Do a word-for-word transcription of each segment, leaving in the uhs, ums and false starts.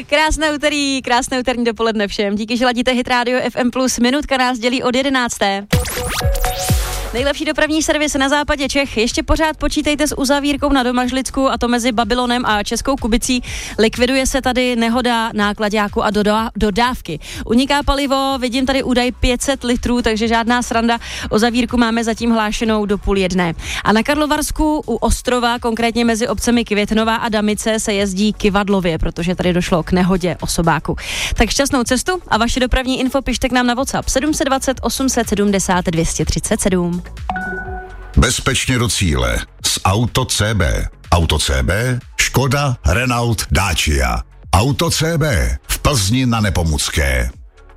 Krásné úterý, krásné úterní dopoledne všem. Díky, že ladíte Hit Radio F M plus. Minutka nás dělí od jedenácté. Nejlepší dopravní servis na západě Čech. Ještě pořád počítejte s uzavírkou na Domažlicku, a to mezi Babylonem a Českou Kubicí. Likviduje se tady nehoda náklaďáku a dodá, dodávky. Uniká palivo, vidím tady údaj pět set litrů, takže žádná sranda. O zavírku máme zatím hlášenou do půl jedné. A na Karlovarsku u Ostrova, konkrétně mezi obcemi Květnová a Damice, se jezdí kyvadlově, protože tady došlo k nehodě osobáku. Tak šťastnou cestu a vaše dopravní info pište k nám na WhatsApp sedm set dvacet osm set sedmdesát dvě stě třicet sedm. Bezpečně do cíle s Auto C B. Auto C B, Škoda, Renault, Dacia. Auto C B v Plzni na Nepomucké.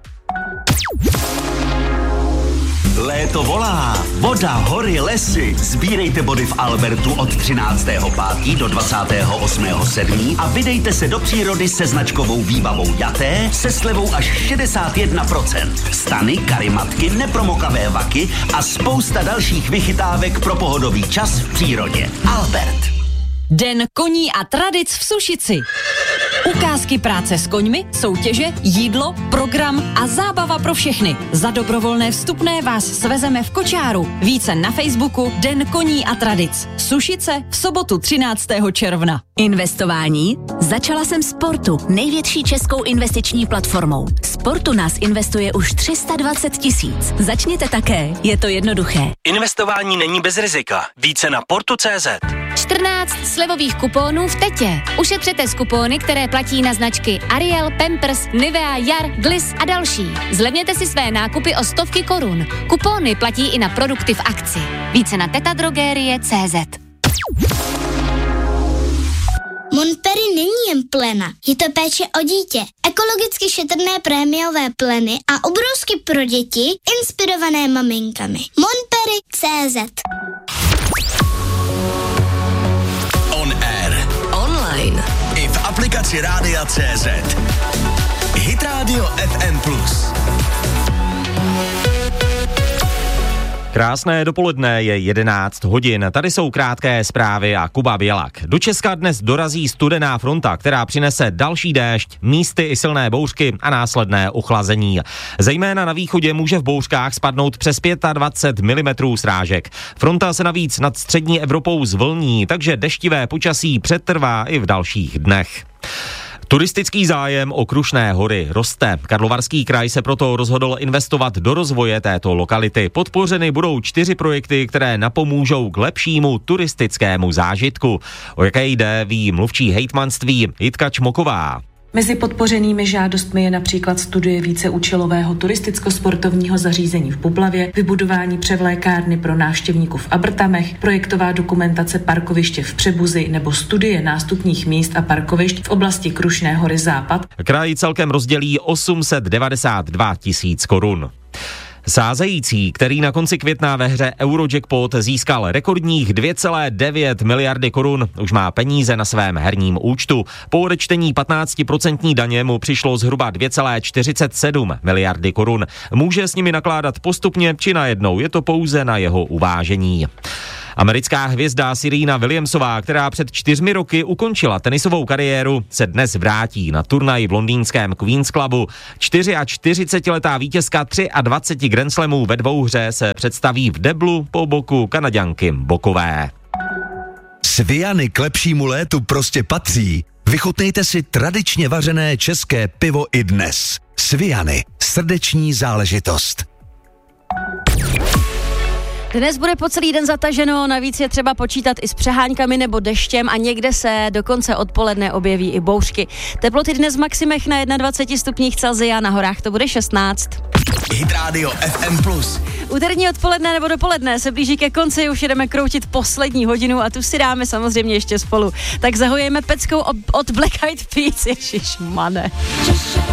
Léto volá, voda, hory, lesy. Sbírejte body v Albertu od třináctého pátého do dvacátého osmého sedmého a vydejte se do přírody se značkovou výbavou Jaté se slevou až šedesát jedna procent. Stany, karimatky, nepromokavé vaky a spousta dalších vychytávek pro pohodový čas v přírodě. Albert. Den koní a tradic v Sušici. Ukázky práce s koňmi, soutěže, jídlo, program a zábava pro všechny. Za dobrovolné vstupné vás svezeme v kočáru. Více na Facebooku Den koní a tradic. Sušice v sobotu třináctého června. Investování? Začala jsem Sportu, největší českou investiční platformou. Sportu nás investuje už tři sta dvacet tisíc. Začněte také, je to jednoduché. Investování není bez rizika. Více na portu tečka cé zet. čtrnáct slevových kuponů v Tetě. Ušetřete z kupóny, které platí na značky Ariel, Pampers, Nivea, Jar, Gliss a další. Zlevněte si své nákupy o stovky korun. Kupóny platí i na produkty v akci. Více na tetadrogerie tečka cé zet. Montperi není jen plena, je to péče o dítě. Ekologicky šetrné prémiové pleny a obrousky pro děti, inspirované maminkami. Montperi tečka cé zet. On air. Online. I v aplikaci Rádia tečka cé zet. Hit Radio F M plus. Krásné dopoledne, je jedenáct hodin. Tady jsou krátké zprávy a Kuba Bělak. Do Česka dnes dorazí studená fronta, která přinese další déšť, místy i silné bouřky a následné ochlazení. Zejména na východě může v bouřkách spadnout přes dvacet pět milimetrů srážek. Fronta se navíc nad střední Evropou zvlní, takže deštivé počasí přetrvá i v dalších dnech. Turistický zájem o Krušné hory roste. Karlovarský kraj se proto rozhodl investovat do rozvoje této lokality. Podpořeny budou čtyři projekty, které napomůžou k lepšímu turistickému zážitku. O jaké jde, ví mluvčí hejtmanství Jitka Čmoková. Mezi podpořenými žádostmi je například studie víceúčelového turisticko-sportovního zařízení v Bublavě, vybudování převlékárny pro návštěvníků v Abrtamech, projektová dokumentace parkoviště v Přebuzi nebo studie nástupních míst a parkovišť v oblasti Krušné hory Západ. Kraj celkem rozdělí osm set devadesát dva tisíc korun. Sázející, který na konci května ve hře Eurojackpot získal rekordních dvě celé devět miliardy korun, už má peníze na svém herním účtu. Po odečtení patnáctiprocentní daně mu přišlo zhruba dvě celé čtyřicet sedm miliardy korun. Může s nimi nakládat postupně či najednou, je to pouze na jeho uvážení. Americká hvězda Serena Williamsová, která před čtyřmi roky ukončila tenisovou kariéru, se dnes vrátí na turnaj v londýnském Queen's Clubu. čtyřiačtyřicetiletá vítězka dvacet tři Grand Slamů ve dvouhře se představí v deblu po boku Kanaďanky Bokové. Sviany k lepšímu létu prostě patří. Vychutnejte si tradičně vařené české pivo i dnes. Sviany, srdeční záležitost. Dnes bude po celý den zataženo, navíc je třeba počítat i s přeháňkami nebo deštěm a někde se dokonce odpoledne objeví i bouřky. Teploty dnes v maximech na dvacet jedna stupních Celsia, na horách to bude šestnáct. Hit Radio F M plus. Úterní odpoledne nebo dopoledne se blíží ke konci, už jdeme kroutit poslední hodinu a tu si dáme samozřejmě ještě spolu. Tak zahojeme peckou od Black Eyed Peas, ježišmane.